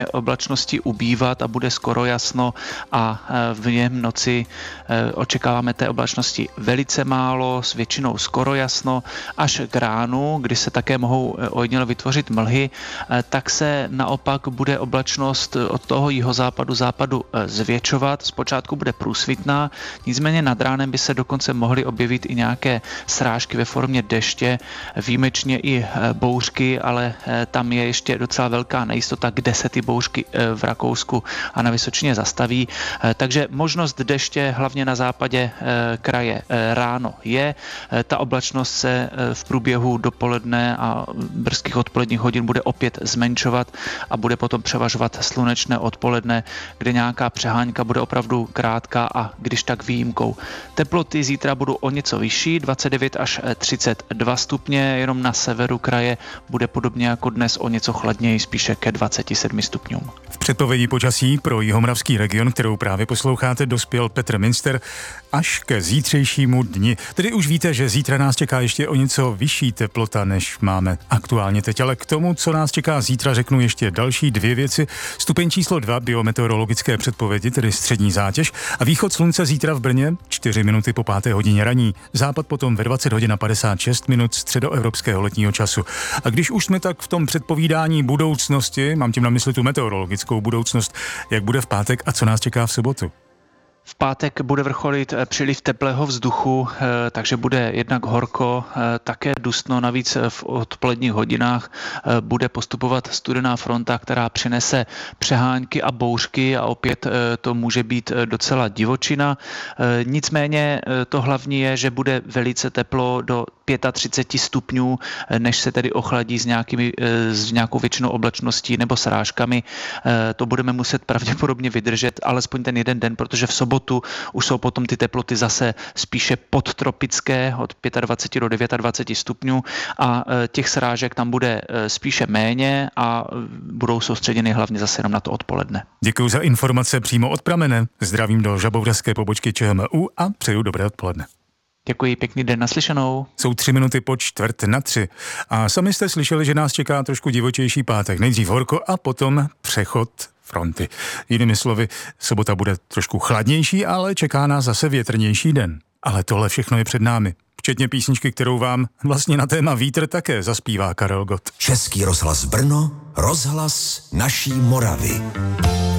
oblačnosti ubývat a bude skoro jasno a v noci očekáváme té oblačnosti velice málo, s většinou skoro jasno, až k ránu, kdy se také mohou ojediněle vytvořit mlhy, tak se naopak bude oblačnost od toho jihozápadu, západu zvětšovat. Zpočátku bude průsvitná, nicméně nad ránem by se dokonce mohly objevit i nějaké srážky ve formě deště, výjimečně i bouřky, ale tam je ještě docela velká nejistota, kde se ty bouřky v Rakousku a na Vysočině zastaví. Takže možnost deště hlavně na západě kraje ráno je. Ta oblačnost se v průběhu dopoledne a brzkých odpoledních hodin bude opět zmenšovat a bude potom převažovat slunečné odpoledne, kde nějaká přeháňka bude opravdu krátká a když tak výjimkou. Teploty zítra budou o něco vyšší, 29 až 32 stupně, jenom na severu kraje bude podobně jako dnes o něco chladněji, spíše ke 27 stupňům. V předpovědi počasí pro jihomoravský region, kterou právě posloucháte, dospěl Petr Minster až ke zítřejšímu dni. Tedy už víte, že zítra nás čeká ještě o něco vyšší teplota, než máme aktuálně teď. Ale k tomu, co nás čeká zítra, řeknu ještě další dvě věci. Stupeň číslo 2 biometeorologické předpovědi, tedy střední zátěž, a východ slunce zítra v Brně 4 minuty po 5. hodině raní. Západ potom ve 20 hodin a 56 minut středoevropského letního času. A když už jsme tak v tom předpovídání budoucnosti, mám tím na mysli tu meteorologickou budoucnost, jak bude v pátek a co nás čeká v sobotu? V pátek bude vrcholit příliv teplého vzduchu, takže bude jednak horko, také dusno, navíc v odpoledních hodinách bude postupovat studená fronta, která přinese přehánky a bouřky a opět to může být docela divočina. Nicméně to hlavní je, že bude velice teplo do 35 stupňů, než se tedy ochladí s nějakou většinou oblačností nebo srážkami. To budeme muset pravděpodobně vydržet alespoň ten jeden den, protože v sobotu už jsou potom ty teploty zase spíše podtropické od 25 do 29 stupňů a těch srážek tam bude spíše méně a budou soustředěny hlavně zase jenom na to odpoledne. Děkuji za informace přímo od pramene. Zdravím do žabovraské pobočky ČMU a přeju dobré odpoledne. Děkuji, pěkný den, naslyšenou. Jsou 3 minuty po 2:45 a sami jste slyšeli, že nás čeká trošku divočejší pátek. Nejdřív horko a potom přechod fronty. Jinými slovy, sobota bude trošku chladnější, ale čeká nás zase větrnější den. Ale tohle všechno je před námi. Včetně písničky, kterou vám vlastně na téma vítr také zaspívá Karel Gott. Český rozhlas Brno, rozhlas naší Moravy.